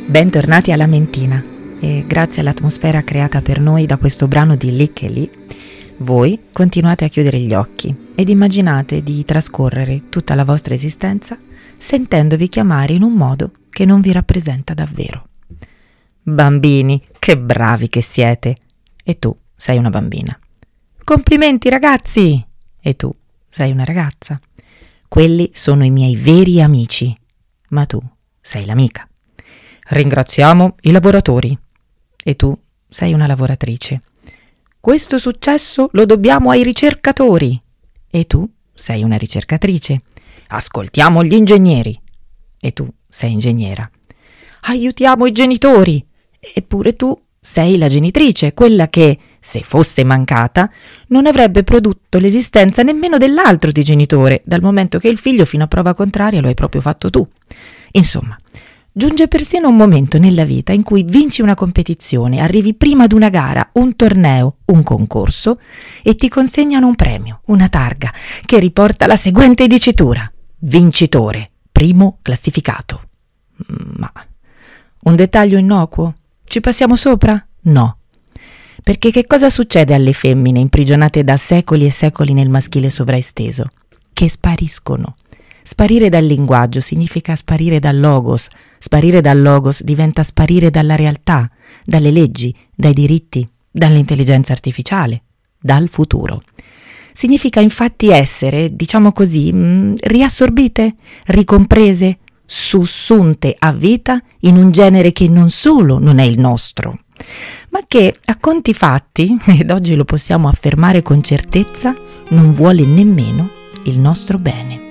Bentornati alla Mentina e grazie all'atmosfera creata per noi da questo brano di Lick e Lee, voi continuate a chiudere gli occhi ed immaginate di trascorrere tutta la vostra esistenza sentendovi chiamare in un modo che non vi rappresenta davvero. Bambini, che bravi che siete! E tu sei una bambina. Complimenti ragazzi! E tu sei una ragazza. Quelli sono i miei veri amici, ma tu sei l'amica. Ringraziamo i lavoratori. E tu sei una lavoratrice. Questo successo lo dobbiamo ai ricercatori. E tu sei una ricercatrice. Ascoltiamo gli ingegneri. E tu sei ingegnera. Aiutiamo i genitori. Eppure tu sei la genitrice, quella che, se fosse mancata, non avrebbe prodotto l'esistenza nemmeno dell'altro di genitore, dal momento che il figlio fino a prova contraria lo hai proprio fatto tu. Insomma, giunge persino un momento nella vita in cui vinci una competizione, arrivi prima ad una gara, un torneo, un concorso e ti consegnano un premio, una targa, che riporta la seguente dicitura: vincitore, primo classificato. Ma un dettaglio innocuo? Ci passiamo sopra? No. Perché che cosa succede alle femmine imprigionate da secoli e secoli nel maschile sovraesteso? Che spariscono. Sparire dal linguaggio significa sparire dal logos. Sparire dal logos diventa sparire dalla realtà, dalle leggi, dai diritti, dall'intelligenza artificiale, dal futuro. Significa infatti essere, diciamo così, riassorbite, ricomprese, sussunte a vita in un genere che non solo non è il nostro, ma che a conti fatti, ed oggi lo possiamo affermare con certezza, non vuole nemmeno il nostro bene.